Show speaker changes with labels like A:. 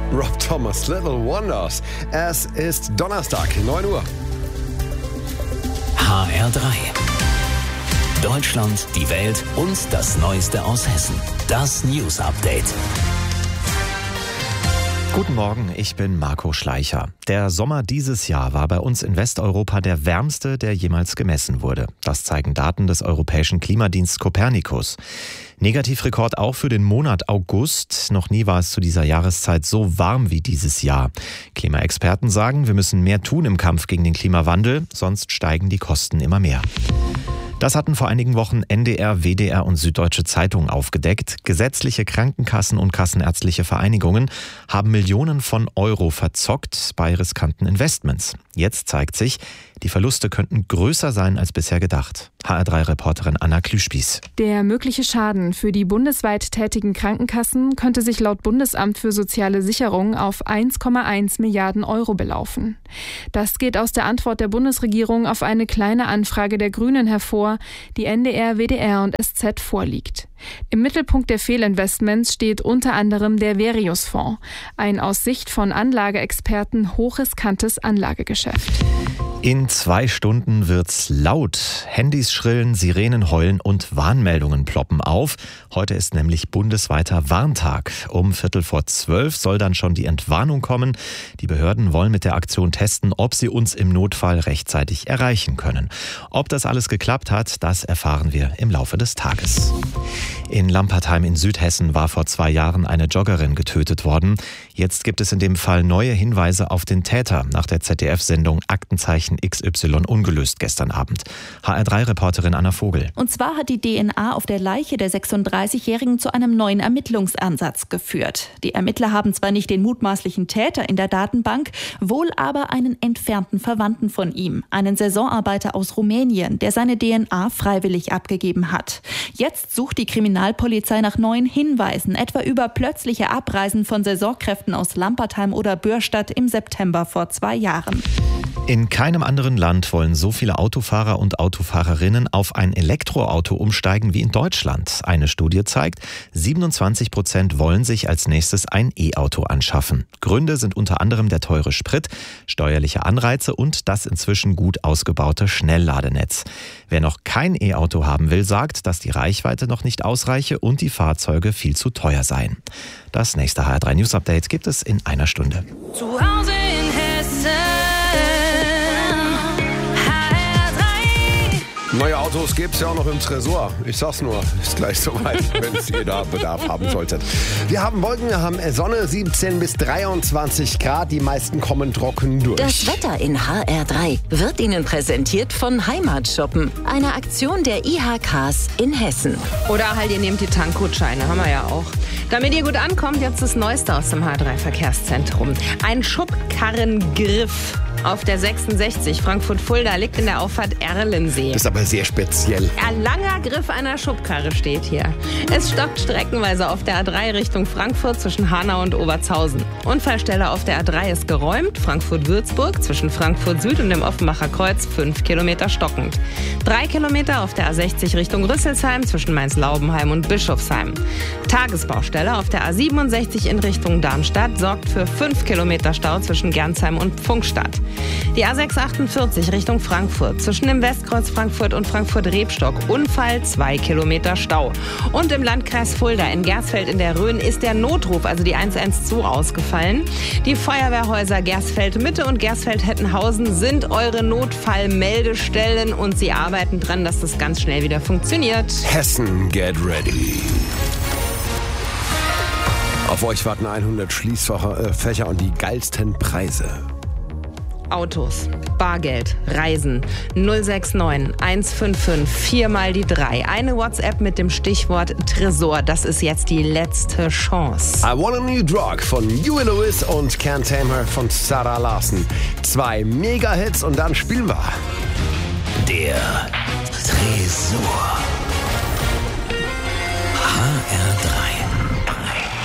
A: Rob Thomas, Little Wonders. Es ist Donnerstag, 9 Uhr.
B: HR3. Deutschland, die Welt und das Neueste aus Hessen. Das News Update.
C: Guten Morgen, ich bin Marco Schleicher. Der Sommer dieses Jahr war bei uns in Westeuropa der wärmste, der jemals gemessen wurde. Das zeigen Daten des Europäischen Klimadiensts Copernicus. Negativrekord auch für den Monat August. Noch nie war es zu dieser Jahreszeit so warm wie dieses Jahr. Klimaexperten sagen, wir müssen mehr tun im Kampf gegen den Klimawandel, sonst steigen die Kosten immer mehr. Das hatten vor einigen Wochen NDR, WDR und Süddeutsche Zeitung aufgedeckt. Gesetzliche Krankenkassen und kassenärztliche Vereinigungen haben Millionen von Euro verzockt bei riskanten Investments. Jetzt zeigt sich, die Verluste könnten größer sein als bisher gedacht. HR3-Reporterin Anna Klüspieß.
D: Der mögliche Schaden für die bundesweit tätigen Krankenkassen könnte sich laut Bundesamt für soziale Sicherung auf 1,1 Milliarden Euro belaufen. Das geht aus der Antwort der Bundesregierung auf eine kleine Anfrage der Grünen hervor, die NDR, WDR und SZ vorliegt. Im Mittelpunkt der Fehlinvestments steht unter anderem der Verius-Fonds, ein aus Sicht von Anlageexperten hochriskantes Anlagegeschäft.
C: In 2 Stunden wird's laut. Handys schrillen, Sirenen heulen und Warnmeldungen ploppen auf. Heute ist nämlich bundesweiter Warntag. Um 11:45 soll dann schon die Entwarnung kommen. Die Behörden wollen mit der Aktion testen, ob sie uns im Notfall rechtzeitig erreichen können. Ob das alles geklappt hat, das erfahren wir im Laufe des Tages. In Lampertheim in Südhessen war vor 2 Jahren eine Joggerin getötet worden. Jetzt gibt es in dem Fall neue Hinweise auf den Täter nach der ZDF-Sendung Aktenzeichen XY ungelöst gestern Abend. HR3-Reporterin Anna Vogel.
E: Und zwar hat die DNA auf der Leiche der 36-Jährigen zu einem neuen Ermittlungsansatz geführt. Die Ermittler haben zwar nicht den mutmaßlichen Täter in der Datenbank, wohl aber einen entfernten Verwandten von ihm, einen Saisonarbeiter aus Rumänien, der seine DNA freiwillig abgegeben hat. Jetzt sucht die Kriminalpolizei nach neuen Hinweisen, etwa über plötzliche Abreisen von Saisonkräften aus Lampertheim oder Bürstadt im September vor 2 Jahren.
C: In keinem anderen Land wollen so viele Autofahrer und Autofahrerinnen auf ein Elektroauto umsteigen wie in Deutschland. Eine Studie zeigt, 27% wollen sich als nächstes ein E-Auto anschaffen. Gründe sind unter anderem der teure Sprit, steuerliche Anreize und das inzwischen gut ausgebaute Schnellladenetz. Wer noch kein E-Auto haben will, sagt, dass die Reichweite noch nicht ausreiche und die Fahrzeuge viel zu teuer seien. Das nächste HR3 News Update gibt es in einer Stunde.
F: Zu Hause in Hessen.
A: Neue Autos gibt's ja auch noch im Tresor. Ich sag's nur, ist gleich soweit, wenn es jeder Bedarf haben sollte. Wir haben Wolken, wir haben Sonne, 17 bis 23 Grad. Die meisten kommen trocken durch.
G: Das Wetter in HR3 wird Ihnen präsentiert von Heimatshoppen, einer Aktion der IHKs in Hessen.
F: Oder halt, ihr nehmt die Tankgutscheine, haben wir ja auch. Damit ihr gut ankommt, jetzt das Neueste aus dem HR3-Verkehrszentrum. Ein Schubkarrengriff auf der 66 Frankfurt-Fulda liegt in der Auffahrt Erlensee.
A: Das ist aber sehr speziell.
F: Ein langer Griff einer Schubkarre steht hier. Es stockt streckenweise auf der A3 Richtung Frankfurt zwischen Hanau und Obertshausen. Unfallstelle auf der A3 ist geräumt. Frankfurt-Würzburg zwischen Frankfurt Süd und dem Offenbacher Kreuz 5 Kilometer stockend. 3 Kilometer auf der A60 Richtung Rüsselsheim zwischen Mainz-Laubenheim und Bischofsheim. Tagesbaustelle auf der A67 in Richtung Darmstadt sorgt für 5 Kilometer Stau zwischen Gernsheim und Pfungstadt. Die A648 Richtung Frankfurt zwischen dem Westkreuz Frankfurt und Frankfurt-Rebstock. Unfall, 2 Kilometer Stau. Und im Landkreis Fulda in Gersfeld in der Rhön ist der Notruf, also die 112, ausgefallen. Die Feuerwehrhäuser Gersfeld-Mitte und Gersfeld-Hettenhausen sind eure Notfallmeldestellen und sie arbeiten dran, dass das ganz schnell wieder funktioniert.
A: Hessen, get ready. Auf euch warten 100 Schließfächer und die geilsten Preise.
F: Autos, Bargeld, Reisen, 069 155 4 mal die 3. Eine WhatsApp mit dem Stichwort Tresor. Das ist jetzt die letzte Chance.
A: I Want a New Drug von Huey Lewis und Can't Tame Her von Sarah Larson. 2 Mega-Hits und dann spielen wir.
B: Der Tresor. HR3.